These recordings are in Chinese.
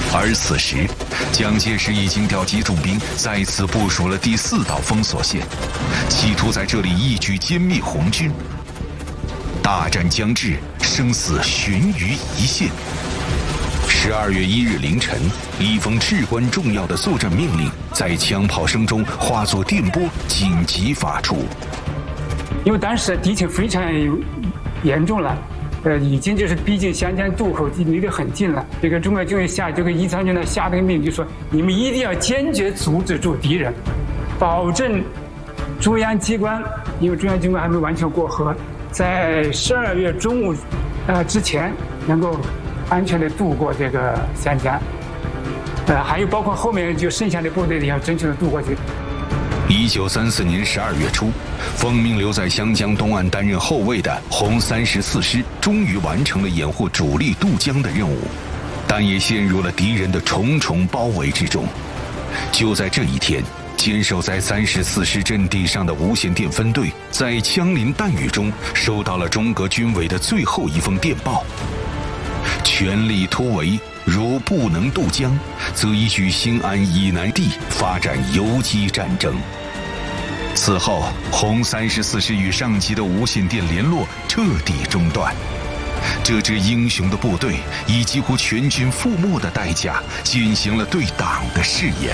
而此时，蒋介石已经调集重兵，再次部署了第4道封锁线，企图在这里一举歼灭红军。大战将至，生死悬于一线。12月1日凌晨，一封至关重要的作战命令在枪炮声中化作电波，紧急发出。 因为当时敌情非常严重了。已经就是逼近湘江渡口，离得很近了。这个中国军委下这个一参军呢下这个命令，就说你们一定要坚决阻止住敌人，保证中央机关，因为中央机关还没完全过河，在12月中午之前能够安全的渡过这个湘江。还有包括后面就剩下的部队也要争取的渡过去。 1934年12月初，奉命留在湘江东岸担任后卫的红34师终于完成了掩护主力渡江的任务，但也陷入了敌人的重重包围之中。就在这一天，坚守在34师阵地上的无线电分队，在枪林弹雨中收到了中革军委的最后一封电报：全力突围，如不能渡江，则依据兴安以南地发展游击战争。此后，红34师与上级的无线电联络彻底中断。这支英雄的部队以几乎全军覆没的代价，践行了对党的誓言。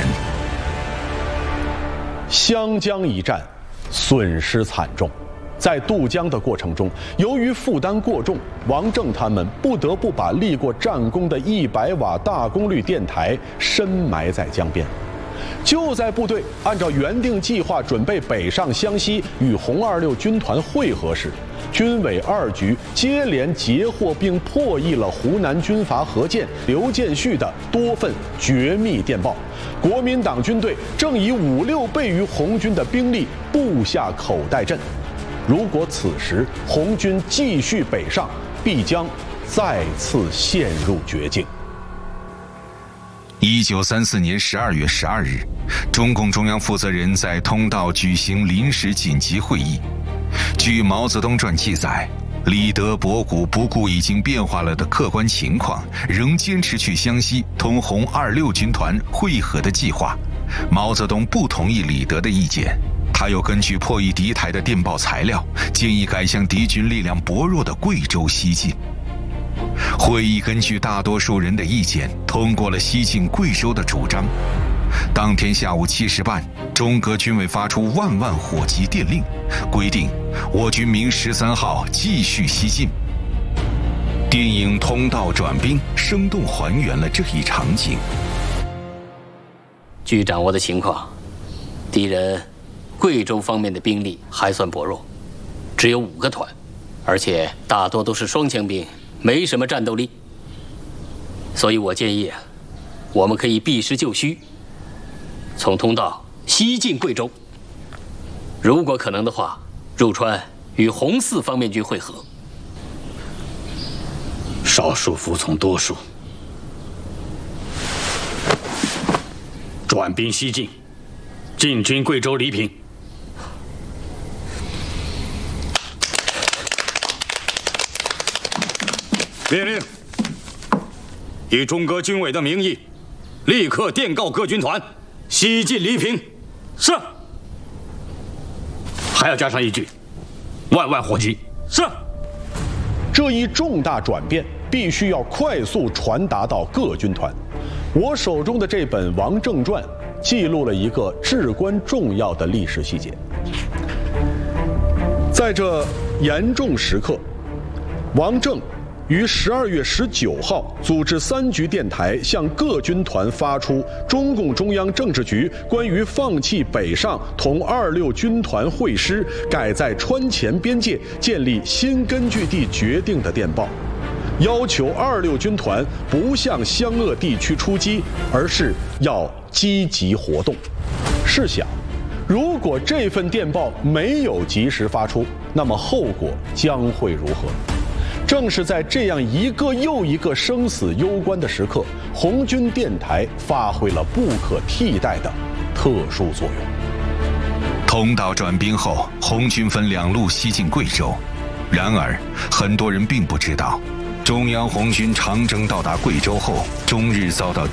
湘江一战，损失惨重。在渡江的过程中，由于负担过重，王震他们不得不把立过战功的100瓦大功率电台深埋在江边。就在部队按照原定计划准备北上湘西与红26军团会合时，军委2局接连截获并破译了湖南军阀何健、刘建绪的多份绝密电报。国民党军队正以5、6倍于红军的兵力布下口袋阵。如果此时红军继续北上，必将再次陷入绝境。 1934年12月12日，中共中央负责人在通道举行临时紧急会议。据毛泽东传记载，李德博古不顾已经变化了的客观情况，仍坚持去湘西同红26军团会合的计划。毛泽东不同意李德的意见，他又根据破译敌台的电报材料，建议改向敌军力量薄弱的贵州西进。会议根据大多数人的意见，通过了西进贵州的主张。当天下午7时半，中革军委发出万火急电令，规定我军明13号继续西进。电影《通道转兵》生动还原了这一场景。 据掌握的情况，敌人贵州方面的兵力还算薄弱，只有5个团，而且大多都是双枪兵，没什么战斗力。所以我建议我们可以避实就虚，从通道西进贵州，如果可能的话，入川与红4方面军会合。 少数服从多数，转兵西进，进军贵州黎平。命令：以中革军委的名义，立刻电告各军团西进黎平。是。还要加上一句：万火急。是。 这一重大转变必须要快速传达到各军团。我手中的这本《王震传》记录了一个至关重要的历史细节。在这严重时刻，王震于12月19号组织3局电台向各军团发出中共中央政治局关于放弃北上同26军团会师，改在川黔边界建立新根据地决定的电报，要求26军团不向湘鄂地区出击，而是要积极活动。试想，如果这份电报没有及时发出，那么后果将会如何？正是在这样一个又一个生死攸关的时刻，红军电台发挥了不可替代的特殊作用。 通道转兵后，红军分2路西进贵州。然而，很多人并不知道，中央红军长征到达贵州后，终日遭到